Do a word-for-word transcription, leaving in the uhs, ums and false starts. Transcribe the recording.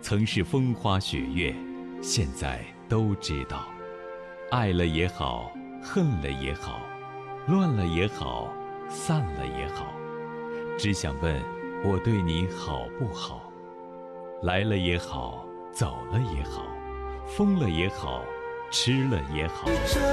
曾是风花雪月，现在都知道。爱了也好，恨了也好，乱了也好，散了也好，只想问我对你好不好。来了也好，走了也好，疯了也好，吃了也好。